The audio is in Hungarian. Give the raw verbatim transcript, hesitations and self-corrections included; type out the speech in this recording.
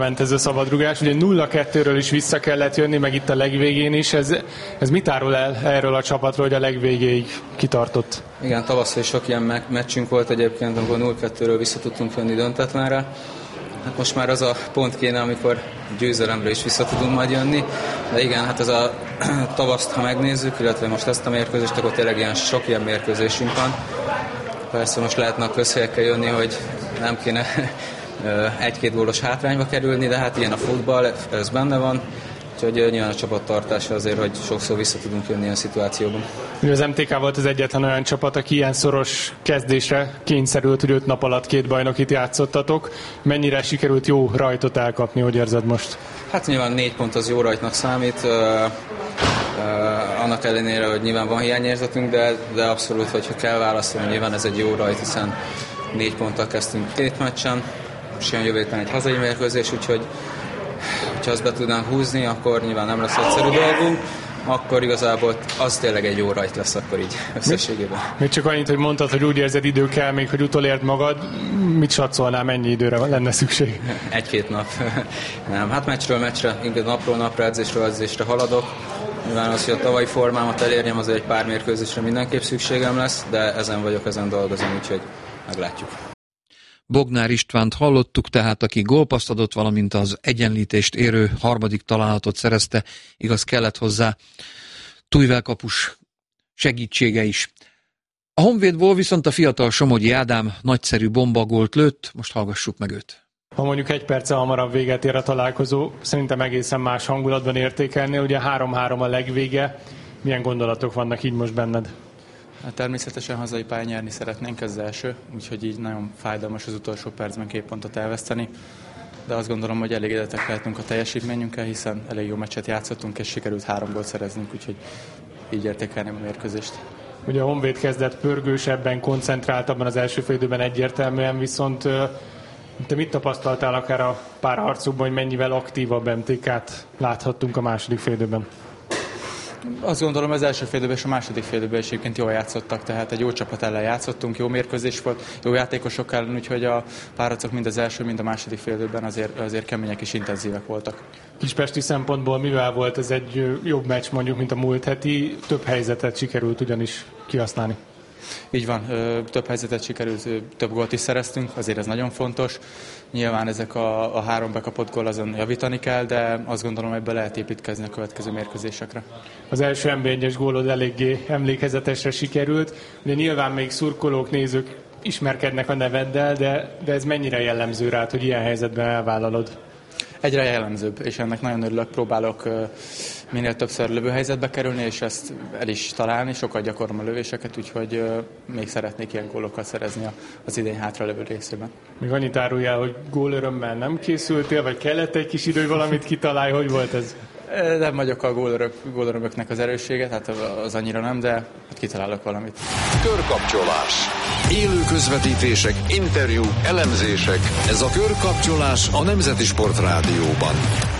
Ment ez a szabadrugás, ugye nulla kettőről is vissza kellett jönni, meg itt a legvégén is. Ez, ez mit árul el erről a csapatról, hogy a legvégéig kitartott? Igen, tavasszal is sok ilyen me- meccsünk volt egyébként, amikor nulla kettőről vissza tudtunk jönni döntetlenre. Hát most már az a pont kéne, amikor győzelemre is vissza tudunk majd jönni. De igen, hát ez a tavaszt, ha megnézzük, illetve most ezt a mérkőzést, akkor tényleg ilyen sok ilyen mérkőzésünk van. Persze most lehetne a közhelyekkel jönni, hogy nem kéne egy-két gólos hátrányba kerülni, de hát ilyen a futball, ez benne van, úgyhogy nyilván a csapattartása azért, hogy sokszor vissza tudunk jönni ilyen szituációban. Az em té ká volt az egyetlen olyan csapat, aki ilyen szoros kezdésre kényszerült, hogy öt nap alatt két bajnokit játszottatok. Mennyire sikerült jó rajtot elkapni, hogy érzed most? Hát nyilván négy pont az jó rajtnak számít, uh, uh, annak ellenére, hogy nyilván van hiányérzetünk, de, de abszolút, hogyha kell választani, nyilván ez egy jó rajt, hiszen négy ponttal kezdtünk két meccsen, és jön jövő héten egy hazai mérkőzés, úgyhogy ha azt be tudnánk húzni, akkor nyilván nem lesz egyszerű dolgunk, akkor igazából az tényleg egy jó rajt lesz akkor így összességében. Még csak annyit, hogy mondtad, hogy úgy érzed, idő kell még, hogy utolérd magad, mit satszolnál, mennyi időre lenne szükség? Egy-két nap. Nem, hát meccsről meccsre, inkább napról napra, edzésről edzésre haladok. Nyilván az, hogy a tavalyi formámat elérjem, azért egy pár mérkőzésre mindenképp szükségem lesz, de ezen vagyok, ezen dolgozom, úgyhogy meglátjuk. Bognár Istvánt hallottuk tehát, aki gólpasszt adott, valamint az egyenlítést érő harmadik találatot szerezte, igaz kellett hozzá Tujvel kapus segítsége is. A Honvédból viszont a fiatal Somogyi Ádám nagyszerű bombagólt lőtt, most hallgassuk meg őt. Ha mondjuk egy perccel hamarabb véget ér a találkozó, szerintem egészen más hangulatban értékelnél, ugye három-három a legvége, milyen gondolatok vannak így most benned? Hát természetesen hazai pályán nyerni szeretnénk, ez az első, úgyhogy így nagyon fájdalmas az utolsó percben két pontot elveszteni, de azt gondolom, hogy elégedettek lehetünk a teljesítményünkkel, hiszen elég jó meccset játszottunk, és sikerült három gólt szereznünk, úgyhogy így értékelném a mérkőzést. Ugye a Honvéd kezdett pörgősebben, koncentráltabban az első fél időben egyértelműen, viszont te mit tapasztaltál akár a párharcokban, hogy mennyivel aktívabb em té ká-t láthattunk a második fél időben? Azt gondolom, az első félidőben és a második félidőben is egyébként jól játszottak, tehát egy jó csapat ellen játszottunk, jó mérkőzés volt, jó játékosok ellen, úgyhogy a párharcok mind az első, mind a második félidőben azért, azért kemények és intenzívek voltak. Kispesti szempontból mivel volt ez egy jobb meccs mondjuk, mint a múlt heti? Több helyzetet sikerült ugyanis kihasználni. Így van, több helyzetet sikerült, több gólt is szereztünk, azért ez nagyon fontos. Nyilván ezek a, a három bekapott gól azon javítani kell, de azt gondolom, hogy be lehet építkezni a következő mérkőzésekre. Az első em bé egyes gólod eléggé emlékezetesre sikerült. Ugye nyilván még szurkolók, nézők ismerkednek a neveddel, de, de ez mennyire jellemző rád, hogy ilyen helyzetben elvállalod? Egyre jellemzőbb, és ennek nagyon örülök, próbálok minél többször lövőhelyzetbe kerülni, és ezt el is találni, sokat gyakorlom a lövéseket, úgyhogy még szeretnék ilyen gólokat szerezni az idén hátralevő részében. Még annyit áruljál, hogy gólörömmel nem készültél, vagy kellett egy kis idő, hogy valamit kitalálj, hogy volt ez? Nem vagyok a gólörök, gólörömöknek az erőssége, tehát az annyira nem, de hát kitalálok valamit. Körkapcsolás. Élő közvetítések, interjú, elemzések. Ez a Körkapcsolás a Nemzeti Sport Rádióban.